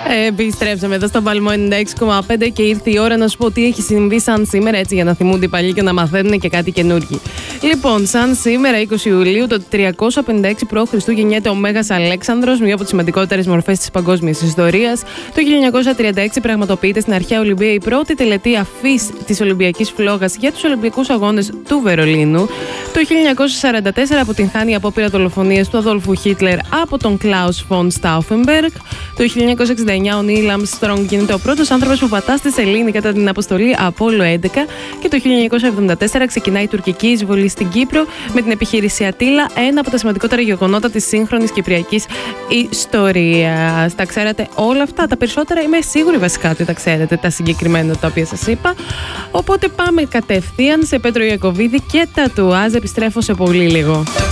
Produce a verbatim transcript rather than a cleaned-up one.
Ε, επιστρέψαμε εδώ στο Παλμό ενενήντα έξι κόμμα πέντε και ήρθε η ώρα να σου πω τι έχει συμβεί σαν σήμερα, έτσι για να θυμούνται οι παλιοί και να μαθαίνουν και κάτι καινούργιο. Λοιπόν, σαν σήμερα, είκοσι Ιουλίου, το τριακόσια πενήντα έξι π.Χ. γεννιέται ο Μέγας Αλέξανδρος, μία από τις σημαντικότερες μορφές της παγκόσμιας ιστορίας. Το χίλια εννιακόσια τριάντα έξι πραγματοποιείται στην αρχαία Ολυμπία η πρώτη τελετή αφής της Ολυμπιακής φλόγας για τους Ολυμπιακούς Αγώνες του Βερολίνου. Το χίλια εννιακόσια σαράντα τέσσερα αποτυγχάνει η απόπειρα δολοφονίας του Αδόλφου Χίτλερ από τον Κλάους Φον Στάουφενμπεργκ. Το χίλια εννιακόσια εξήντα εννιά ο Νίλ Άρμστρονγκ γίνεται ο πρώτος άνθρωπος που πατά στη σελήνη κατά την αποστολή Απόλλω έντεκα και το χίλια εννιακόσια εβδομήντα τέσσερα ξεκινάει η τουρκική εισβολή στην Κύπρο με την επιχείρηση Ατήλα, ένα από τα σημαντικότερα γεγονότα της σύγχρονης κυπριακής ιστορίας. Τα ξέρετε όλα αυτά, τα περισσότερα είμαι σίγουρη βασικά ότι τα ξέρετε, τα συγκεκριμένα τα οποία σας είπα. Οπότε πάμε κατευθείαν σε Πέτρο Ιακωβίδη και τατουάζ, επιστρέφω σε πολύ λίγο.